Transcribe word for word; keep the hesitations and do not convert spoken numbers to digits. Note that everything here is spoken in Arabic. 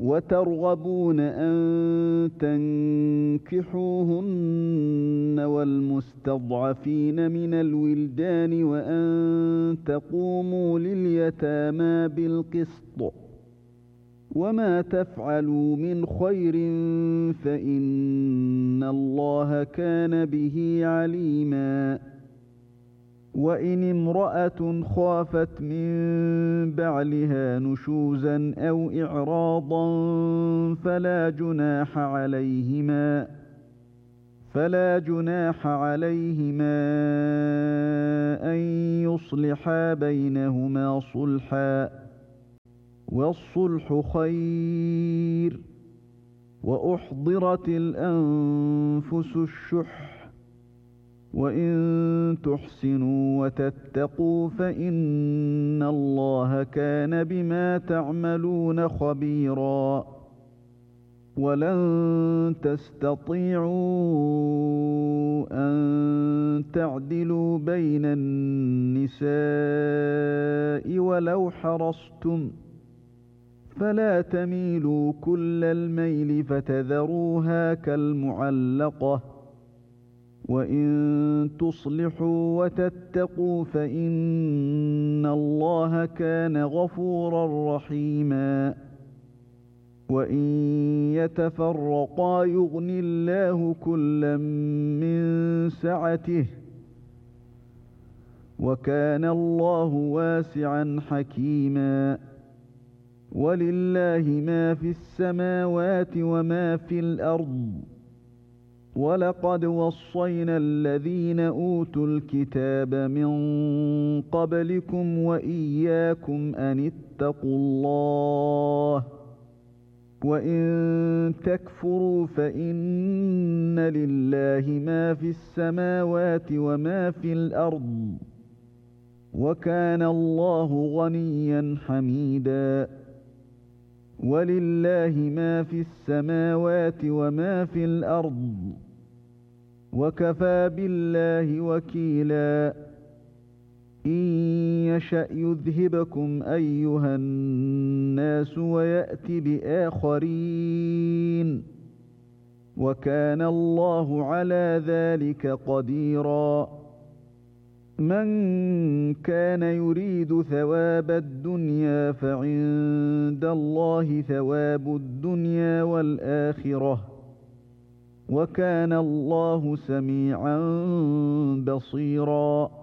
وترغبون أن تنكحوهن والمستضعفين من الولدان وأن تقوموا لليتامى بالقسط وما تفعلوا من خير فإن الله كان به عليما. وإن امرأة خافت من بعلها نشوزا أو إعراضا فلا جناح عليهما فلا جناح عليهما أن يصلحا بينهما صلحا والصلح خير. وأحضرت الأنفس الشح وإن تحسنوا وتتقوا فإن الله كان بما تعملون خبيرا. ولن تستطيعوا أن تعدلوا بين النساء ولو حرصتم فلا تميلوا كل الميل فتذروها كالمعلقة. وإن تصلحوا وتتقوا فإن الله كان غفورا رحيما. وإن يتفرقا يغن الله كلا من سعته وكان الله واسعا حكيما. ولله ما في السماوات وما في الأرض. ولقد وصينا الذين أوتوا الكتاب من قبلكم وإياكم أن اتقوا الله وإن تكفروا فإن لله ما في السماوات وما في الأرض وكان الله غنيا حميدا. ولله ما في السماوات وما في الأرض وكفى بالله وكيلا. إن يشأ يذهبكم أيها الناس ويأت بآخرين وكان الله على ذلك قديرا. من كان يريد ثواب الدنيا فعند الله ثواب الدنيا والآخرة وكان الله سميعا بصيرا.